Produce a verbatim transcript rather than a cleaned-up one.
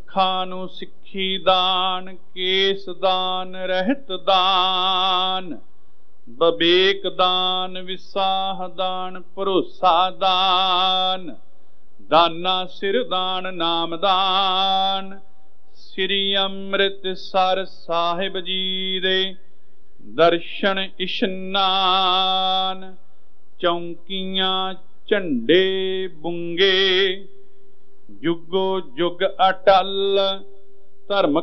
ਸਿੱਖਾਂ ਨੂੰ ਸਿੱਖੀ ਦਾਨ, ਕੇਸ ਦਾਨ, ਰਹਿਤ ਦਾਨ, ਵਿਵੇਕ ਦਾਨ, ਵਿਸਾਹ ਦਾਨ, ਭਰੋਸਾ ਦਾਨ, ਦਾਨਾ ਸਿਰ ਦਾਨ, ਨਾਮ ਦਾਨ। ਸ੍ਰੀ ਅੰਮ੍ਰਿਤਸਰ ਸਾਹਿਬ ਜੀ ਦੇ ਦਰਸ਼ਨ ਇਸ਼ਨਾਨ, ਚੌਂਕੀਆਂ ਝੰਡੇ ਬੁੰਗੇ, ਜੁਗੋ ਜੁਗ ਅਟਲ ਧਰਮ